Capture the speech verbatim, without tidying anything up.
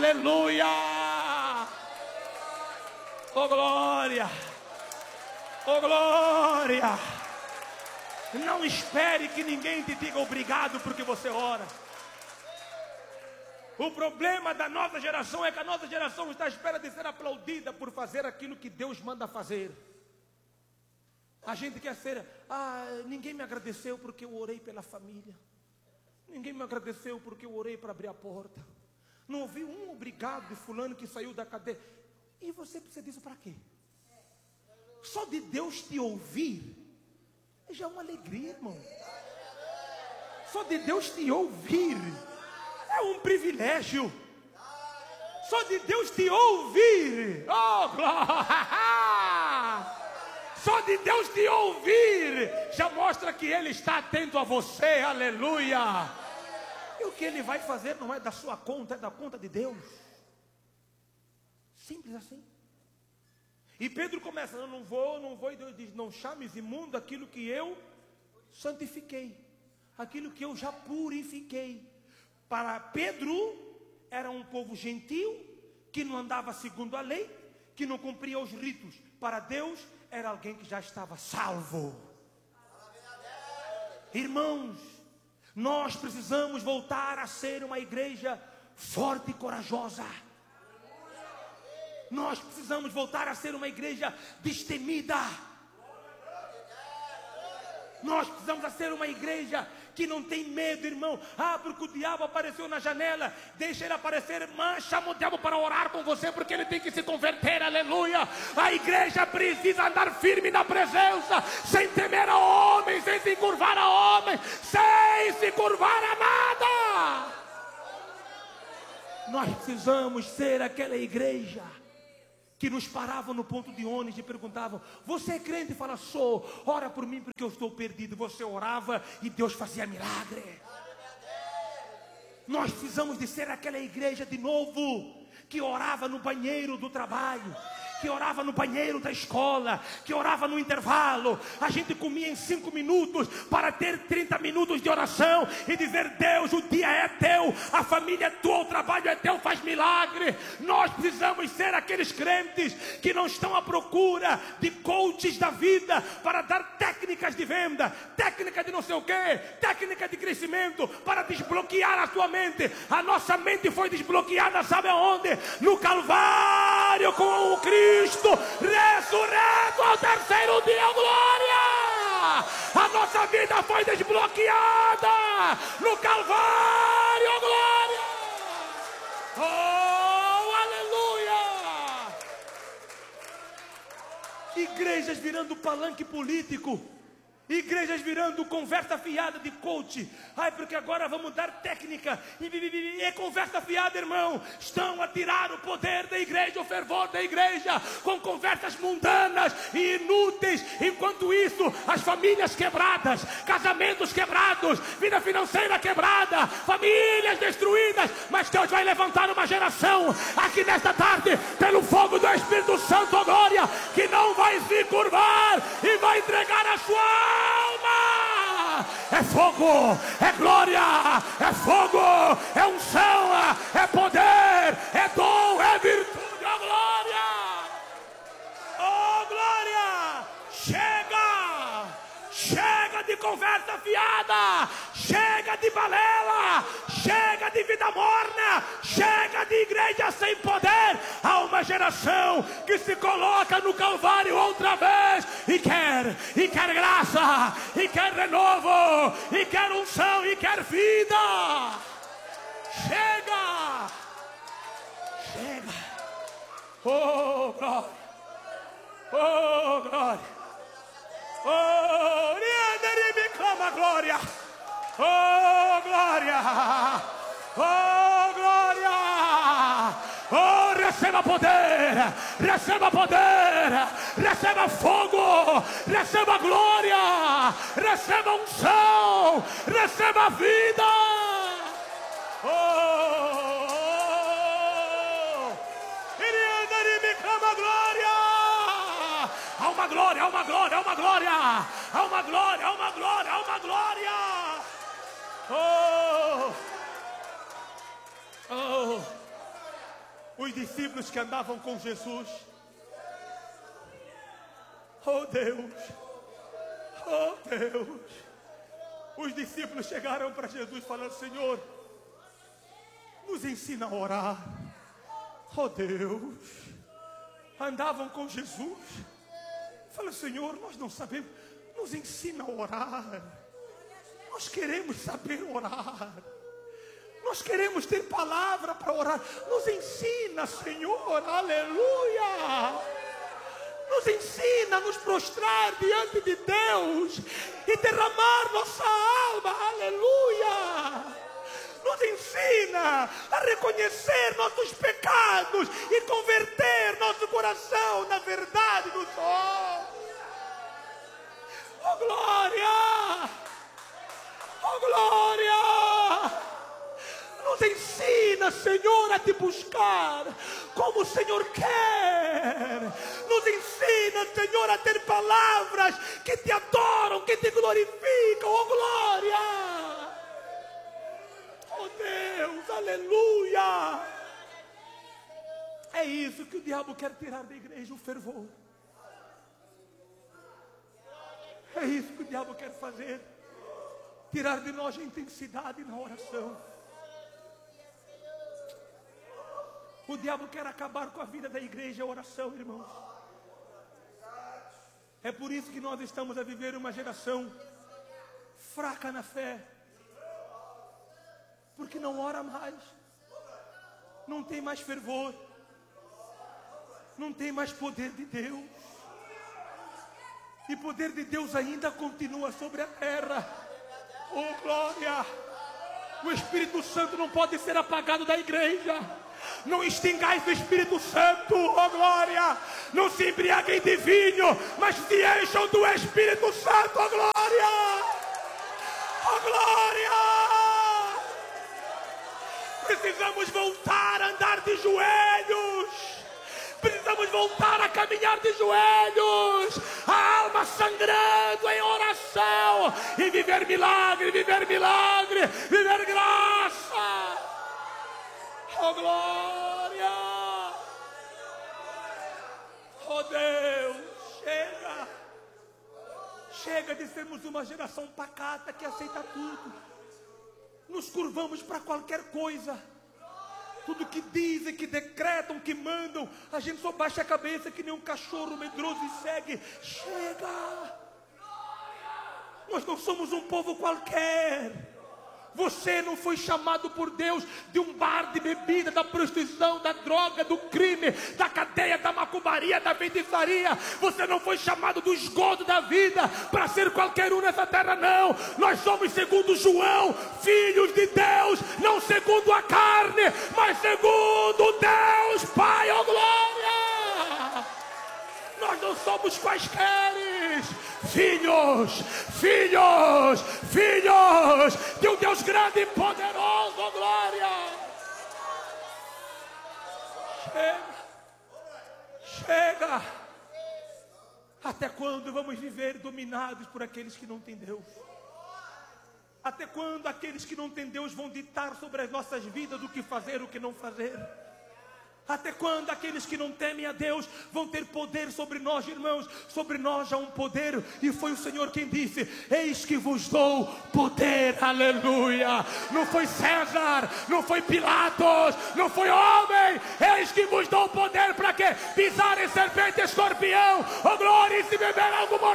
aleluia. Oh glória, oh glória. Não espere que ninguém te diga obrigado porque você ora. O problema da nossa geração é que a nossa geração está à espera de ser aplaudida por fazer aquilo que Deus manda fazer. A gente quer ser, ah, ninguém me agradeceu porque eu orei pela família. Ninguém me agradeceu porque eu orei para abrir a porta. Não ouvi um obrigado de fulano que saiu da cadeia. E você precisa disso para quê? Só de Deus te ouvir já é uma alegria, irmão. Só de Deus te ouvir é um privilégio. Só de Deus te ouvir, oh glória! Só de Deus te ouvir já mostra que Ele está atento a você, aleluia. E o que Ele vai fazer não é da sua conta, é da conta de Deus. Simples assim. E Pedro começa, eu não vou, não vou, e Deus diz, não chames imundo aquilo que eu santifiquei, aquilo que eu já purifiquei. Para Pedro, era um povo gentil, que não andava segundo a lei, que não cumpria os ritos. Para Deus, era alguém que já estava salvo. Irmãos, nós precisamos voltar a ser uma igreja forte e corajosa. Nós precisamos voltar a ser uma igreja destemida. Nós precisamos ser uma igreja que não tem medo, irmão. Ah, porque o diabo apareceu na janela. Deixa ele aparecer, mas chama o diabo para orar com você, porque ele tem que se converter, aleluia. A igreja precisa andar firme na presença, sem temer a homens, sem se curvar a homens, sem se curvar a nada. Nós precisamos ser aquela igreja que nos paravam no ponto de ônibus e perguntavam, você é crente? E fala, sou, ora por mim porque eu estou perdido. Você orava e Deus fazia milagre. Nós precisamos de ser aquela igreja de novo, que orava no banheiro do trabalho, que orava no banheiro da escola, que orava no intervalo. A gente comia em cinco minutos para ter trinta minutos de oração e dizer, Deus, o dia é teu, a família é tua, o trabalho é teu, faz milagre. Nós precisamos ser aqueles crentes que não estão à procura de coaches da vida para dar técnicas de venda, técnica de não sei o que, técnica de crescimento para desbloquear a tua mente. A nossa mente foi desbloqueada, sabe aonde? No Calvário com o Cristo Cristo ressurreto ao terceiro dia, glória! A nossa vida foi desbloqueada no Calvário, glória! Oh, aleluia! Igrejas virando palanque político, igrejas virando conversa fiada de coach. Ai, porque agora vamos dar técnica. E, e, e, e conversa fiada, irmão. Estão a tirar o poder da igreja, o fervor da igreja, com conversas mundanas e inúteis. Enquanto isso, as famílias quebradas, casamentos quebrados, vida financeira quebrada, famílias destruídas. Mas Deus vai levantar uma geração aqui nesta tarde, pelo fogo do Espírito Santo, ó glória, que não vai se curvar e vai entregar a sua alma. É fogo, é glória, é fogo, é unção, é poder, é dom, é virtude, ó glória, ó glória. Chega, chega de conversa fiada, chega de balela, chega de vida morna, chega de igreja sem poder. Há uma geração que se coloca no Calvário outra vez e quer, e quer graça, e quer renovo, e quer unção, e quer vida. Chega, chega. Oh glória, oh glória. Oh, me clama glória. Oh, glória. Oh, glória. Oh, receba poder. Receba poder. Receba fogo. Receba glória. Receba unção. Receba vida. Oh, me clama glória. Há uma glória, há uma glória, há uma glória, há uma glória, há uma glória, há uma glória. Oh, oh, Os discípulos que andavam com Jesus. Oh Deus, oh Deus. Os discípulos chegaram para Jesus falando: Senhor, nos ensina a orar. Oh Deus. Andavam com Jesus. Fala: Senhor, nós não sabemos. Nos ensina a orar. Nós queremos saber orar. Nós queremos ter palavra para orar. Nos ensina, Senhor. Aleluia. Nos ensina a nos prostrar diante de Deus e derramar nossa alma. Aleluia. Nos ensina a reconhecer nossos pecados e converter nosso coração na verdade do Senhor. Oh glória! Oh glória! Nos ensina, Senhor, a te buscar como o Senhor quer. Nos ensina, Senhor, a ter palavras que te adoram, que te glorificam. Oh glória! Oh Deus, aleluia! É isso que o diabo quer tirar da igreja, o fervor. É isso que o diabo quer fazer. Tirar de nós a intensidade na oração. O diabo quer acabar com a vida da igreja, a oração, irmãos. É por isso que nós estamos a viver uma geração fraca na fé. Porque não ora mais. Não tem mais fervor. Não tem mais poder de Deus. E o poder de Deus ainda continua sobre a terra. Oh glória! O Espírito Santo não pode ser apagado da igreja. Não extingais o Espírito Santo, oh glória! Não se embriaguem de vinho, mas se encham do Espírito Santo, oh glória! Oh glória! Precisamos voltar a andar de joelhos. Precisamos voltar a caminhar de joelhos, a alma sangrando em oração, e viver milagre, viver milagre, viver graça. Oh glória! Oh Deus, chega! Chega de sermos uma geração pacata que aceita tudo. Nos curvamos para qualquer coisa. Tudo que dizem, que decretam, que mandam, a gente só baixa a cabeça que nem um cachorro medroso e segue. Chega! Nós não somos um povo qualquer. Você não foi chamado por Deus de um bar de bebida, da prostituição, da droga, do crime, da cadeia, da macumbaria, da feitiçaria. Você não foi chamado do esgoto da vida para ser qualquer um nessa terra, não. Nós somos segundo João, filhos de Deus, não segundo a carne, mas segundo Deus Pai, oh glória! Nós não somos quaisquer. Filhos, filhos, filhos de um Deus grande e poderoso, oh glória! Chega, chega! Até quando vamos viver dominados por aqueles que não têm Deus? Até quando aqueles que não têm Deus vão ditar sobre as nossas vidas o que fazer, o que não fazer? Até quando aqueles que não temem a Deus vão ter poder sobre nós, irmãos? Sobre nós há um poder, e foi o Senhor quem disse: eis que vos dou poder, aleluia. Não foi César, não foi Pilatos, não foi homem. Eis que vos dou poder para quê? Pisar em serpente e escorpião, oh glória, e se beber algo mortal.